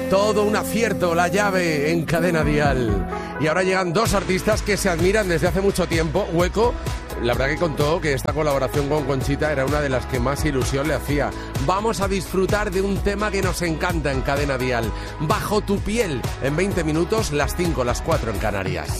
Todo un acierto, La Llave en Cadena Dial. Y ahora llegan dos artistas que se admiran desde hace mucho tiempo. Hueco, la verdad que contó que esta colaboración con Conchita era una de las que más ilusión le hacía. Vamos a disfrutar de un tema que nos encanta en Cadena Dial. Bajo tu piel, en 20 minutos, las 5, las 4 en Canarias.